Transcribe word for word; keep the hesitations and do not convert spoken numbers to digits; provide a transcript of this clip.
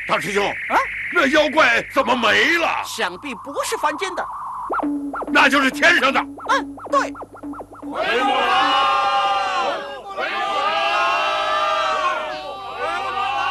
大师兄啊， 那妖怪怎么没了？ 想必不是凡间的， 那就是天上的。 嗯，对。 回母了。